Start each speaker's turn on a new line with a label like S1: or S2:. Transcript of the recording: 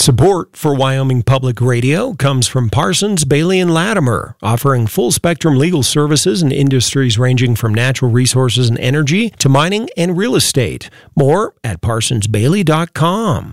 S1: Support for Wyoming Public Radio comes from Parsons, Bailey & Latimer, offering full-spectrum legal services in industries ranging from natural resources and energy to mining and real estate. More at parsonsbailey.com.